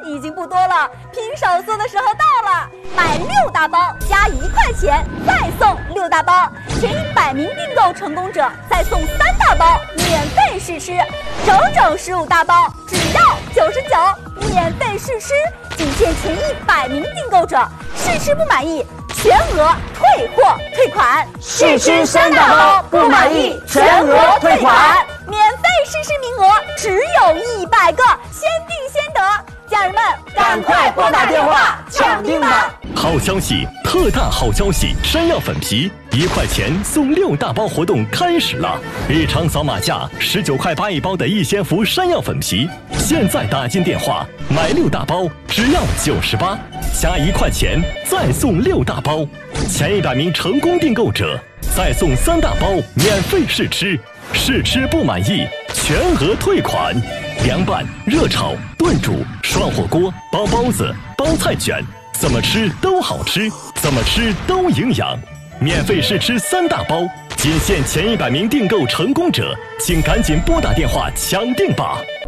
已经不多了，拼手速的时候到了，买6大包加1块钱，再送6大包，前100名订购成功者再送3大包免费试吃，整整15大包，只要99，免费试吃，仅限前100名订购者，试吃不满意全额退货退款， 试吃3大包不满意全额退款， 免费试吃名额只有100个，先订先得，家人们赶快拨打电话抢订吧！ 好消息，特大好消息！山药粉皮1块钱送6大包活动开始了，日常扫码价19块8一包的逸仙福山药粉皮，现在打进电话买6大包只要98，加1块钱再送6大包，前100名成功订购者再送3大包免费试吃，试吃不满意全额退款。凉拌、热炒、炖煮、涮火锅、包包子、包菜卷，怎么吃都好吃，怎么吃都营养。免费试吃3大包，仅限前100名订购成功者，请赶紧拨打电话抢订吧。